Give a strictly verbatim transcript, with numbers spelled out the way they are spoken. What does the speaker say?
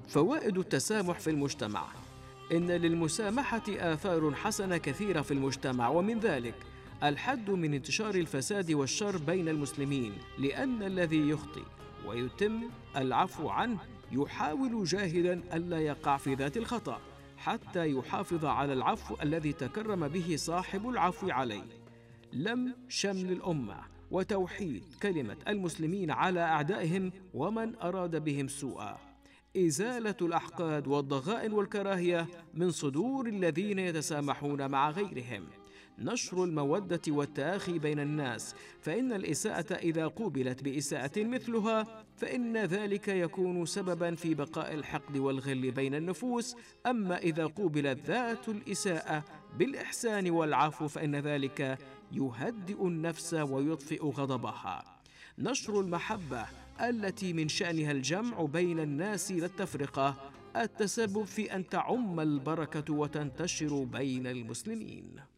فوائد التسامح في المجتمع: إن للمسامحة آثار حسنة كثيرة في المجتمع، ومن ذلك الحد من انتشار الفساد والشر بين المسلمين، لأن الذي يخطئ ويتم العفو عنه يحاول جاهدا ألا يقع في ذات الخطأ حتى يحافظ على العفو الذي تكرم به صاحب العفو عليه. لم شمل الأمة وتوحيد كلمة المسلمين على أعدائهم ومن أراد بهم سوءا. إزالة الأحقاد والضغائن والكراهية من صدور الذين يتسامحون مع غيرهم. نشر المودة والتآخي بين الناس، فإن الإساءة إذا قوبلت بإساءة مثلها فإن ذلك يكون سببا في بقاء الحقد والغل بين النفوس، أما إذا قوبلت ذات الإساءة بالإحسان والعفو فإن ذلك يهدئ النفس ويطفئ غضبها. نشر المحبة التي من شأنها الجمع بين الناس لا التفرقة، التسبب في أن تعم البركة وتنتشر بين المسلمين.